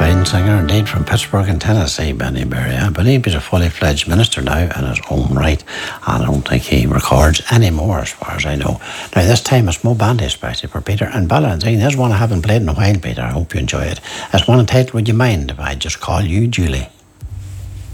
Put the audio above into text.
fine singer indeed from Pittsburgh in Tennessee, Benny Berry. I believe he's a fully fledged minister now in his own right, and I don't think he records anymore as far as I know. Now this time it's Mo Bandy especially for Peter and Ballantine. There's one I haven't played in a while, Peter. I hope you enjoy it. It's one entitled Would You Mind If I Just Call You Julie?